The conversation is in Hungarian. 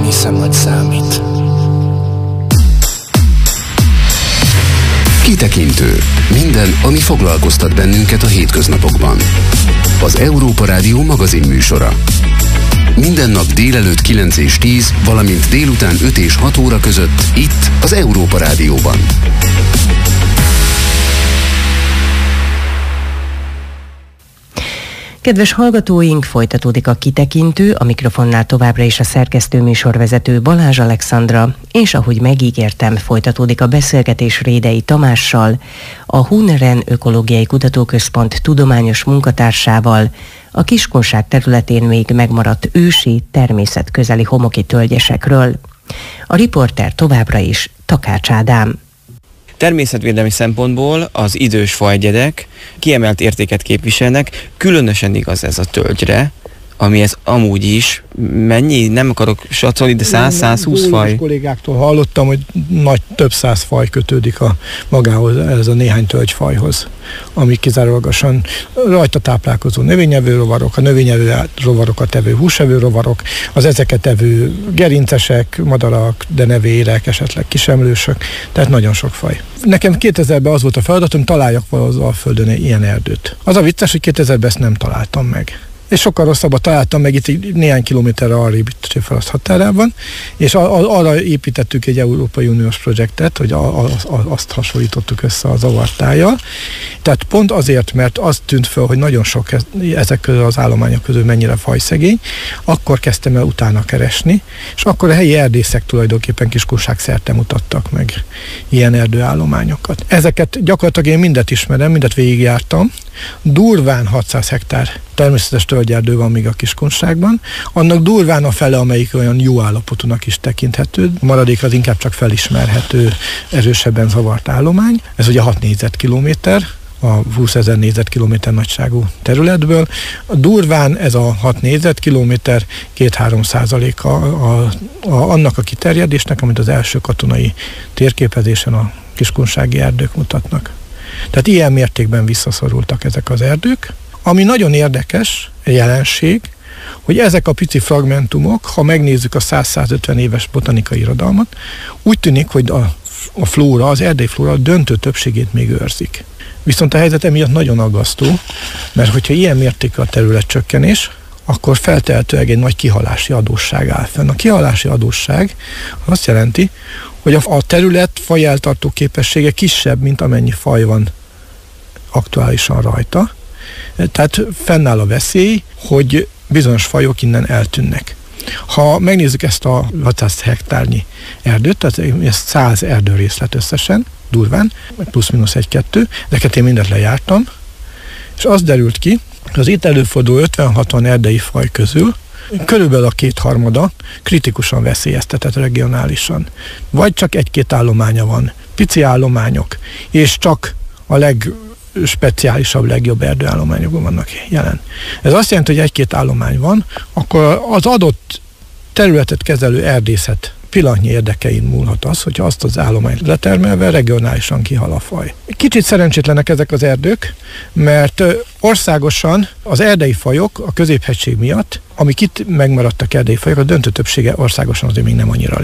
hiszem, hogy számít. Kitekintő. Minden, ami foglalkoztat bennünket a hétköznapokban. Az Európa Rádió magazin műsora. Minden nap délelőtt 9 és 10, valamint délután 5 és 6 óra között itt az Európa Rádióban. Kedves hallgatóink, folytatódik a Kitekintő, a mikrofonnál továbbra is a szerkesztő műsorvezető Balázs Alexandra, és ahogy megígértem, folytatódik a beszélgetés Rédei Tamással, a Huneren Ökológiai Kutatóközpont tudományos munkatársával, a Kiskunság területén még megmaradt ősi, természetközeli homoki tölgyesekről. A riporter továbbra is Takács Ádám. Természetvédelmi szempontból az idős fajegyedek kiemelt értéket képviselnek, különösen igaz ez a tölgyre, ami ez amúgy is, mennyi, nem akarok satszolni, de 100-120 faj. Kollégáktól hallottam, hogy több száz faj kötődik magához, ez a néhány tölgyfajhoz, ami kizárólagosan rajta táplálkozó növényevő rovarok, a növényevő rovarokat evő húsevő rovarok, az ezeket evő gerincesek, madarak, denevérek, esetleg kisemlősök, tehát nagyon sok faj. Nekem 2000-ben az volt a feladatom, találjak a Földön ilyen erdőt. Az a vicces, hogy 2000-ben ezt nem találtam meg. És sokkal rosszabbat találtam meg itt néhány kilométerre arrébb itt Csefalasz határában, és arra építettük egy Európai Uniós projektet, hogy azt hasonlítottuk össze a zavartájjal. Tehát pont azért, mert az tűnt föl, hogy nagyon sok ezek közül az állományok közül mennyire fajszegény, akkor kezdtem el utána keresni, és akkor a helyi erdészek tulajdonképpen Kiskunság szerte mutattak meg ilyen erdőállományokat. Ezeket gyakorlatilag én mindet ismerem, mindet végigjártam. Durván 600 hektár természetes tölgyerdő van még a Kiskunságban, annak durván a fele, amelyik olyan jó állapotúnak is tekinthető, a maradék az inkább csak felismerhető, erősebben zavart állomány. Ez ugye 6 négyzetkilométer, a 20 000 négyzetkilométer nagyságú területből. Durván ez a 6 négyzetkilométer 2-3% annak a kiterjedésnek, amit az első katonai térképezésen a kiskunsági erdők mutatnak. Tehát ilyen mértékben visszaszorultak ezek az erdők. Ami nagyon érdekes jelenség, hogy ezek a pici fragmentumok, ha megnézzük a 100-150 éves botanikai irodalmat, úgy tűnik, hogy a flóra, az erdei flóra döntő többségét még őrzik. Viszont a helyzet emiatt nagyon aggasztó, mert hogyha ilyen mértékű a területcsökkenés, akkor feltehetőleg egy nagy kihalási adósság áll fenn. A kihalási adósság azt jelenti, hogy a terület fajeltartó képessége kisebb, mint amennyi faj van aktuálisan rajta. Tehát fennáll a veszély, hogy bizonyos fajok innen eltűnnek. Ha megnézzük ezt a 600 hektárnyi erdőt, tehát ez 100 erdőrészlet összesen, durván, plusz-minusz 1-2, ezeket én mindet lejártam, és az derült ki, hogy az itt előforduló 50-60 erdei faj közül körülbelül a 2/3 kritikusan veszélyeztetett regionálisan. Vagy csak 1-2 állománya van, pici állományok, és csak a legspeciálisabb, legjobb erdőállományokban vannak jelen. Ez azt jelenti, hogy 1-2 állomány van, akkor az adott területet kezelő erdészet pillanatnyi érdekein múlhat az, hogyha azt az állományt letermelve regionálisan kihal a faj. Kicsit szerencsétlenek ezek az erdők, mert országosan az erdei fajok a középhegység miatt, amik itt megmaradtak erdei fajok, a döntő többsége országosan azért még nem annyira